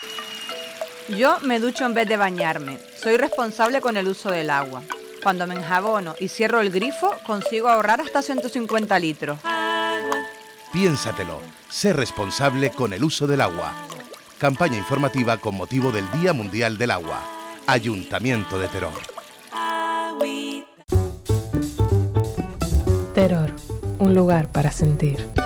Yo me ducho en vez de bañarme. Soy responsable con el uso del agua. Cuando me enjabono y cierro el grifo, consigo ahorrar hasta 150 litros. Piénsatelo. Sé responsable con el uso del agua. Campaña informativa con motivo del Día Mundial del Agua. Ayuntamiento de Teror. Teror, un lugar para sentir.